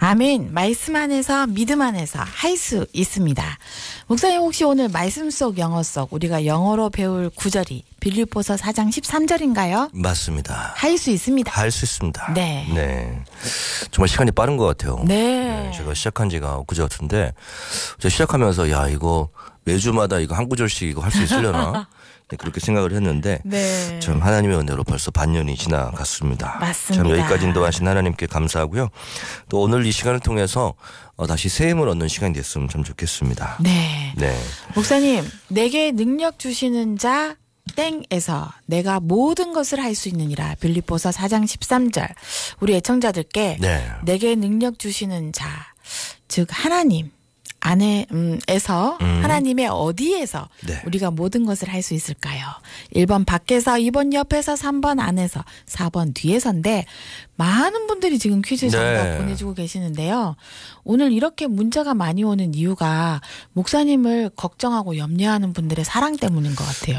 아멘. 말씀 안에서 믿음 안에서 할 수 있습니다. 목사님 혹시 오늘 말씀 속 영어 속 우리가 영어로 배울 구절이 빌립보서 4장 13절인가요? 맞습니다. 할 수 있습니다. 할 수 있습니다. 네. 네. 정말 시간이 빠른 것 같아요. 네. 제가 시작한 지가 엊그제 같은데 제가 시작하면서 야 이거 매주마다 이거 한 구절씩 이거 할 수 있으려나? 네, 그렇게 생각을 했는데 네. 참 하나님의 은혜로 벌써 반년이 지나갔습니다. 맞습니다. 참 여기까지 인도하신 하나님께 감사하고요. 또 오늘 이 시간을 통해서 다시 새 힘을 얻는 시간이 됐으면 참 좋겠습니다. 네. 네. 목사님, 내게 능력 주시는 자 땡에서 내가 모든 것을 할 수 있느니라. 빌립보서 4장 13절. 우리 애청자들께 네. 내게 능력 주시는 자, 즉 하나님 안에서 하나님의 어디에서 네. 우리가 모든 것을 할 수 있을까요? 1번 밖에서, 2번 옆에서, 3번 안에서, 4번 뒤에서인데 많은 분들이 지금 퀴즈 정답 네. 보내주고 계시는데요. 오늘 이렇게 문자가 많이 오는 이유가 목사님을 걱정하고 염려하는 분들의 사랑 때문인 것 같아요.